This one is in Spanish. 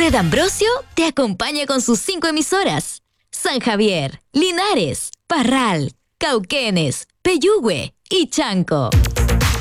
Red Ambrosio te acompaña con sus 5 emisoras: San Javier, Linares, Parral, Cauquenes, Peyúgue y Chanco.